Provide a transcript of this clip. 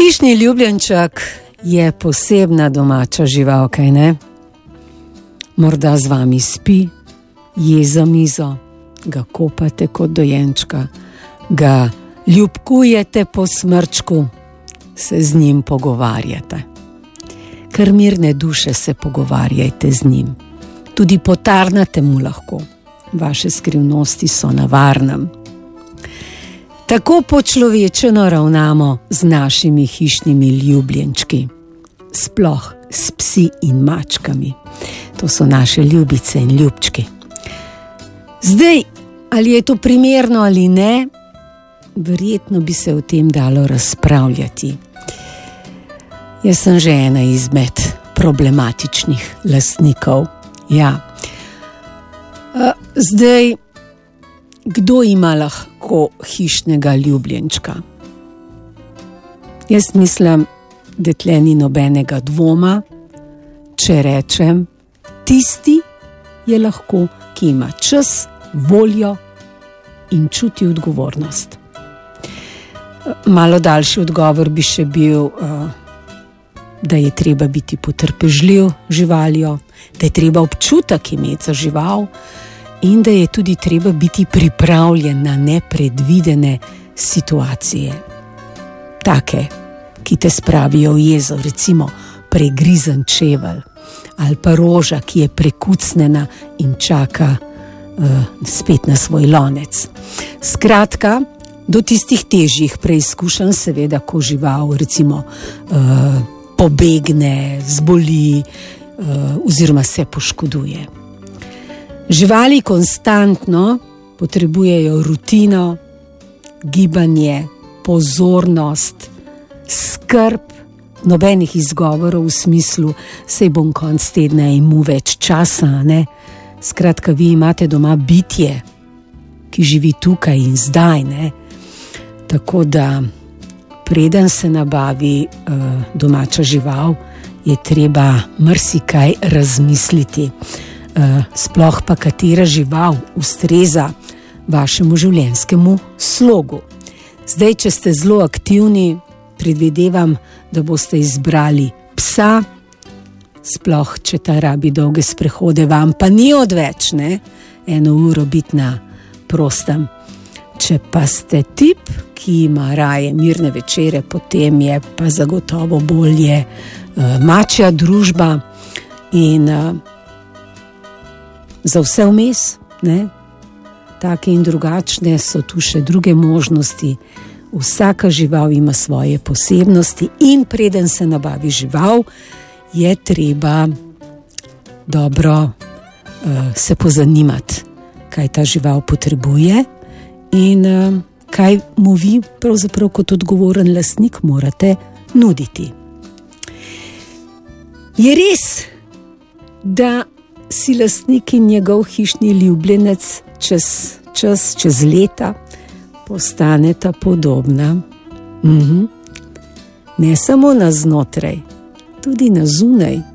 Hišni ljubljenček je posebna domača žival, kaj ne? Morda z vami spi, je za mizo, ga kopate kot dojenčka, ga ljubkujete po smrčku, se z njim pogovarjate. Kar mirne duše se pogovarjajte z njim. Tudi potarnate mu lahko. Vaše skrivnosti so na varnem. Tako počlovečeno ravnamo z našimi hišnimi ljubljenčki. Sploh s psi in mačkami. To so naše ljubice in ljubčki. Zdaj, ali je to primerno ali ne, verjetno bi se o tem dalo razpravljati. Jaz sem že ena izmed problematičnih lastnikov. Ja. Zdaj, kdo ima lahko hišnega ljubljenčka? Jaz mislim, da tle ni nobenega dvoma, če rečem, tisti je lahko, ki ima čas, voljo in čuti odgovornost. Malo daljši odgovor bi še bil, da je treba biti potrpežljiv živaljo, da je treba občutek imeti za žival in da je tudi treba biti pripravljen na nepredvidene situacije. Take, ki te spravijo v jezo, recimo pregrizen čevelj ali pa roža, ki je prekucnjena in čaka spet na svoj lonec. Skratka, do tistih težjih preizkušenj seveda, ko žival recimo pobegne, zboli oziroma se poškoduje. Živali konstantno potrebujejo rutino, gibanje, pozornost, skrb, nobenih izgovorov v smislu, saj bom konec tedna imel več časa, ne? Skratka, vi imate doma bitje, ki živi tukaj in zdaj, ne? Tako da, preden se nabavi domača žival, je treba marsikaj razmisliti. Sploh pa katera žival ustreza vašemu življenjskemu slogu. Zdaj, če ste zelo aktivni, predvidevam, da boste izbrali psa, sploh, če ta rabi dolge sprehode, vam pa ni odveč, ne? 1 uro biti na prostem. Če pa ste tip, ki ima raje mirne večere, potem je pa zagotovo bolje mačja družba in za vse vmes, ne? Take in drugačne so tu še druge možnosti. Vsaka žival ima svoje posebnosti in preden se nabavi žival, je treba dobro se pozanimati, kaj ta žival potrebuje in kaj mu vi pravzaprav kot odgovoren lastnik morate nuditi. Je res, da si lastnik in njegov hišni ljubljenec čez leta postaneta podobna. Ne samo na znotraj, tudi na zunaj.